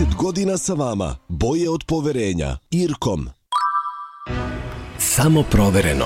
30 godina sa vama. Boje od poverenja. Irkom. Samo provereno.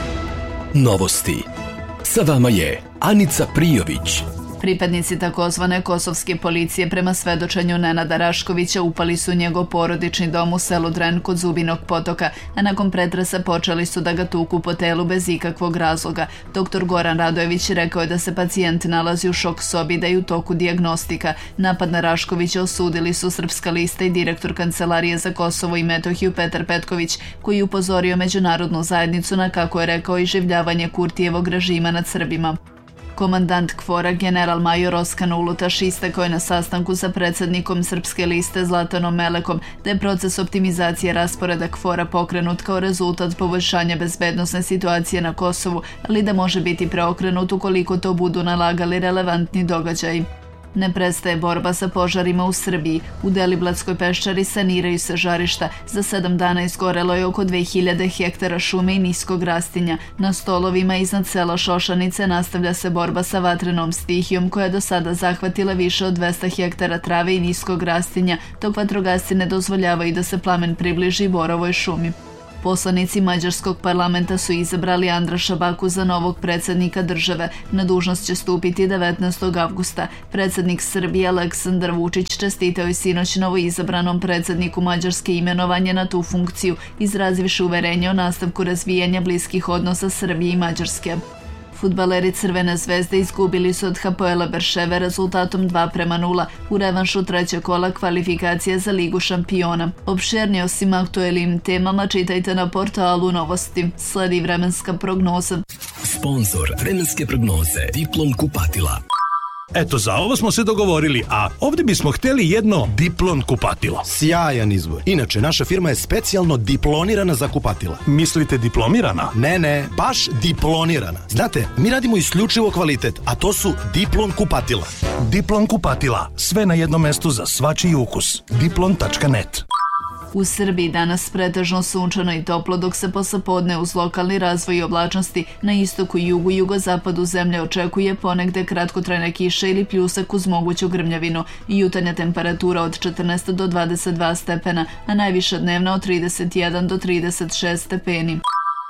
Novosti. Sa vama je Anica Prijović. Pripadnici takozvane kosovske policije prema svedočenju Nenada Raškovića upali su njegov porodični dom u selu Dren kod Zubinog potoka, a nakon pretresa počeli su da ga tuku po telu bez ikakvog razloga. Dr. Goran Radojević rekao je da se pacijent nalazi u šok sobi i da je u toku dijagnostika. Napad na Raškovića osudili su Srpska lista i direktor Kancelarije za Kosovo i Metohiju Petar Petković, koji je upozorio međunarodnu zajednicu na, kako je rekao, iživljavanje Kurtijevog režima nad Srbima. Komandant KFOR-a general major Oskan Ulutaš istakao je na sastanku sa predsjednikom Srpske liste Zlatanom Melekom da je proces optimizacije rasporeda KFOR-a pokrenut kao rezultat poboljšanja bezbednosne situacije na Kosovu, ali da može biti preokrenut ukoliko to budu nalagali relevantni događaji. Ne prestaje borba sa požarima u Srbiji. U Deliblatskoj peščari saniraju se žarišta. Za 7 dana izgorelo je oko 2000 hektara šume i niskog rastinja. Na stolovima iznad sela Šošanice nastavlja se borba sa vatrenom stihijom koja je do sada zahvatila više od 200 hektara trave i niskog rastinja, dok vatrogasci ne dozvoljavaju da se plamen približi borovoj šumi. Poslanici Mađarskog parlamenta su izabrali Andraša Baku za novog predsjednika države. Na dužnost će stupiti 19. avgusta. Predsjednik Srbije Aleksandar Vučić čestitao je sinoć novoizabranom predsjedniku Mađarske imenovanje na tu funkciju, izrazivši uverenje o nastavku razvijanja bliskih odnosa Srbije i Mađarske. Fudbaleri Crvene zvezde izgubili su od Hapoela Berševe rezultatom 2:0 u revanšu trećeg kola kvalifikacije za Ligu šampiona. Opširnije o svim aktuelnim temama čitajte na portalu Novosti. Sledi vremenska prognoza. Sponzor vremenske prognoze Diplom kupatila. Eto, za ovo smo se dogovorili, a ovdje bismo htjeli jedno Diplon kupatilo. Sjajan izbor. Inače, naša firma je specijalno diplonirana za kupatila. Mislite diplomirana? Ne, baš diplonirana. Znate, mi radimo isključivo kvalitet, a to su Diplon kupatila. Diplon kupatila. Sve na jednom mestu za svačiji ukus. Diplon.net. U Srbiji danas pretežno sunčano i toplo, dok se poslepodne uz lokalni razvoj oblačnosti na istoku, jugu i jugozapadu zemlje očekuje ponegde kratkotrajna kiša ili pljusak uz moguću grmljavinu i jutarnja temperatura od 14 do 22 stepena, a najviša dnevna od 31 do 36 stepeni.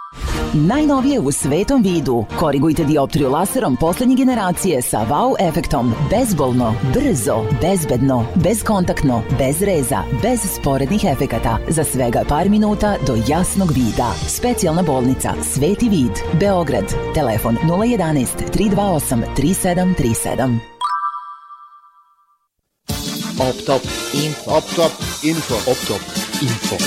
Najnovije u svetom vidu. Korigujte dioptriju laserom poslednje generacije sa wow efektom. Bezbolno, brzo, bezbedno, bezkontaktno, bez reza, bez sporednih efekata. Za svega par minuta do jasnog vida. Specijalna bolnica Sveti vid, Beograd. Telefon 011 328 3737. Optop Info. Optop Info. Optop Info.